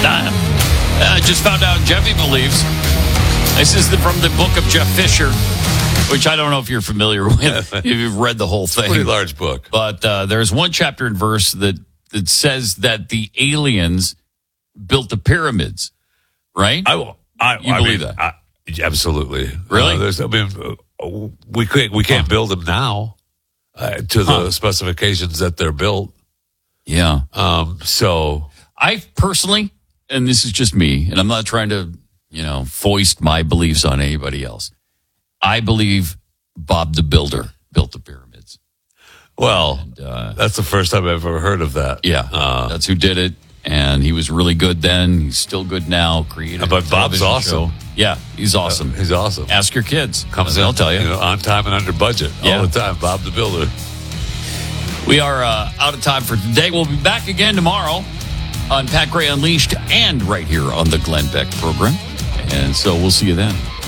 I just found out Jeffy believes. This is from the book of Jeff Fisher, which I don't know if you're familiar with, if you've read the whole thing. Pretty large book. But there's one chapter and verse that says that the aliens built the pyramids, right? You believe that? Absolutely. Really? We can't build them now to the specifications that they're built. Yeah. So I personally, and this is just me, and I'm not trying to, foist my beliefs on anybody else. I believe Bob the Builder built the pyramids. Well, that's the first time I've ever heard of that. Yeah, that's who did it, and he was really good then. He's still good now. Created but Bob's awesome. Show. Yeah, he's awesome. He's awesome. Ask your kids. Comes in, I'll tell you. On time and under budget all the time. Bob the Builder. We are out of time for today. We'll be back again tomorrow on Pat Gray Unleashed and right here on the Glenn Beck program. And so we'll see you then.